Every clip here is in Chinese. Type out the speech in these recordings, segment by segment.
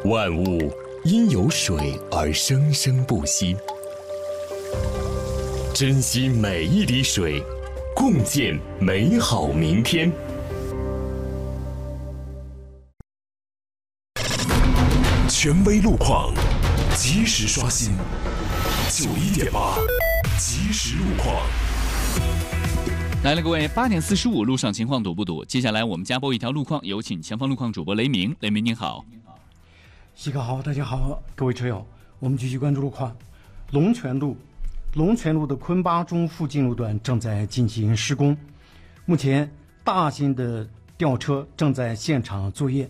万物因有水而生生不息。珍惜每一滴水，共建美好明天。权威路况，及时刷新。91.8，及时路况。 来了，各位，8点45，路上情况堵不堵？接下来我们加播一条路况，有请前方路况主播雷鸣。雷鸣您好。 西哥好，大家好，各位车友，我们继续关注路况。龙泉路的昆巴中附近路段正在进行施工，目前大型的吊车正在现场作业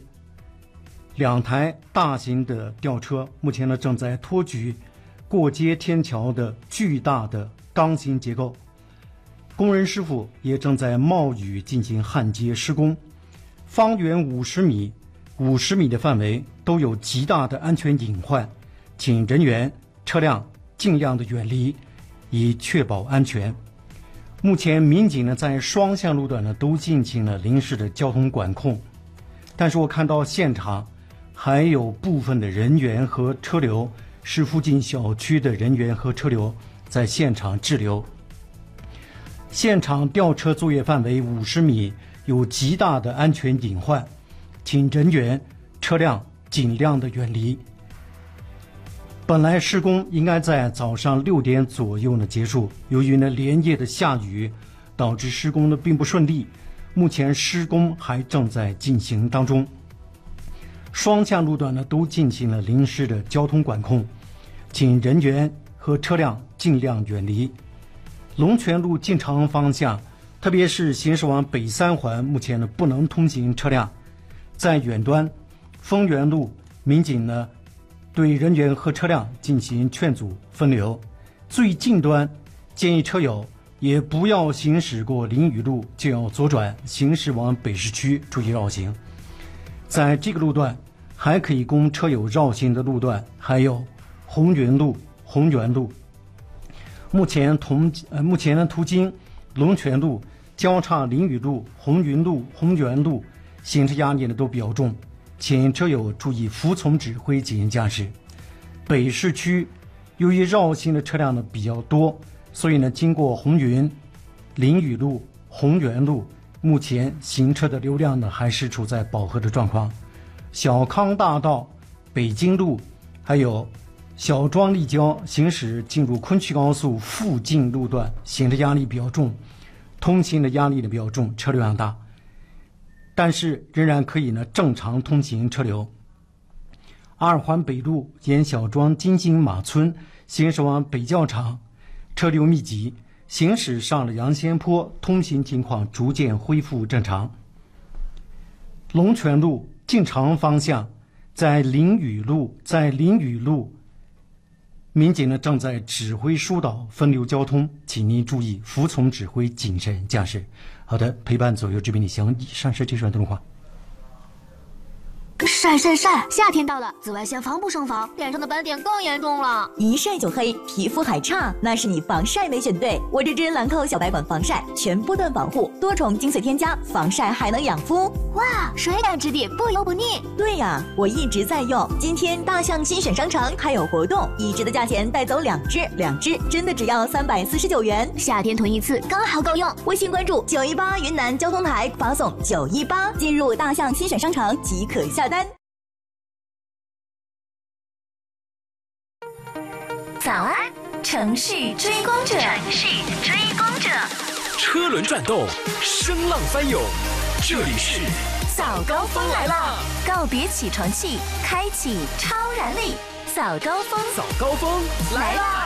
，2台大型的吊车目前呢正在托举过街天桥的巨大的钢筋结构，工人师傅也正在冒雨进行焊接施工，方圆50米的范围都有极大的安全隐患，请人员车辆尽量的远离，以确保安全。目前民警呢在双向路段呢都进行了临时的交通管控，但是我看到现场还有部分的人员和车流是附近小区的人员和车流在现场滞留。现场吊车作业范围50米，有极大的安全隐患，请人员车辆尽量的远离。本来施工应该在早上6点左右呢结束，由于呢连夜的下雨，导致施工呢并不顺利，目前施工还正在进行当中。双向路段呢都进行了临时的交通管控，请人员和车辆尽量远离。龙泉路进长安方向，特别是行驶往北三环，目前呢不能通行车辆。在远端丰源路，民警呢对人员和车辆进行劝阻分流。最近端建议车友也不要行驶过淋雨路就要左转，行驶往北市区注意绕行。在这个路段还可以供车友绕行的路段还有红源路、红源路。目前途经龙泉路、交叉淋雨路、红云路、红源路，行车压力呢都比较重，请车友注意服从指挥进行驾驶。北市区由于绕行的车辆呢比较多，所以呢经过红云、淋雨路、红源路，目前行车的流量呢还是处在饱和的状况。小康大道、北京路还有小庄立交行驶进入昆曲高速附近路段，行车压力比较重，通行的压力呢比较重，车流量大，但是仍然可以呢正常通行车流。2环北路沿小庄金星马村行驶往北教场，车流密集，行驶上了杨仙坡，通行情况逐渐恢复正常。龙泉路进长安方向，在淋雨路民警呢正在指挥疏导分流交通，请您注意服从指挥，谨慎驾驶。好的，陪伴左右之宾旅行，以上是这段的路况。 晒！夏天到了，紫外线防不胜防，脸上的斑点更严重了。 一晒就黑，皮肤还差，那是你防晒没选对。我这支兰蔻小白管防晒，全波段保护，多重精粹添加，防晒还能养肤。 哇，水感质地，不油不腻。 对呀，我一直在用。今天大象新选商城还有活动，1支的价钱带走2支真的只要349元。 夏天囤一次刚好够用。 微信关注918云南交通台，发送918，进入大象新选商城即可下单。 早安，城市追光者。 车轮转动，声浪翻涌，这里是早高峰来了，告别起床气，开启超燃力，早高峰来啦！